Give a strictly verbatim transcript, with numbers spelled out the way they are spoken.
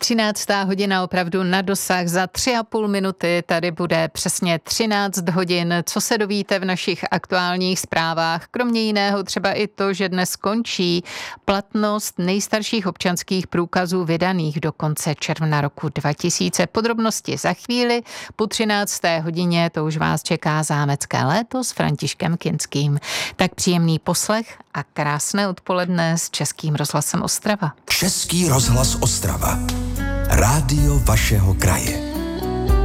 třináctá hodina opravdu na dosah. Za tři a půl minuty tady bude přesně třináct hodin. Co se dovíte v našich aktuálních zprávách? Kromě jiného třeba i to, že dnes končí platnost nejstarších občanských průkazů vydaných do konce června roku dva tisíce. Podrobnosti za chvíli. Po třinácté hodině to už vás čeká Zámecké léto s Františkem Kinským. Tak příjemný poslech a krásné odpoledne s Českým rozhlasem Ostrava. Český rozhlas Ostrava. Rádio vašeho kraje.